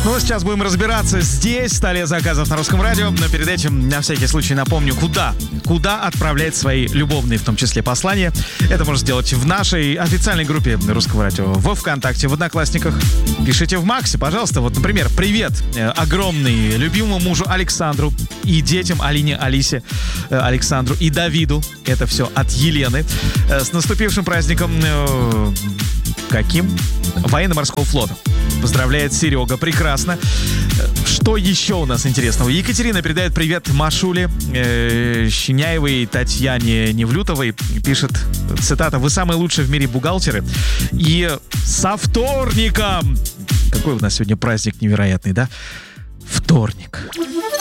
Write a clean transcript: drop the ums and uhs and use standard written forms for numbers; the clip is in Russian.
Ну, сейчас будем разбираться здесь, в столе заказов на Русском радио. Но перед этим, на всякий случай, напомню, куда отправлять свои любовные, в том числе, послания. Это можно сделать в нашей официальной группе Русского радио во ВКонтакте, в Одноклассниках. Пишите в Максе, пожалуйста. Вот, например, привет огромный любимому мужу Александру и детям Алине, Алисе, Александру и Давиду. Это все от Елены. С наступившим праздником... Каким? Военно-морского флота. Поздравляет Серега. Прекрасно. Что еще у нас интересного? Екатерина передает привет Машуле Щеняевой, Татьяне Невлютовой. Пишет, цитата: «Вы самые лучшие в мире бухгалтеры». И со вторником! Какой у нас сегодня праздник невероятный, да? Вторник.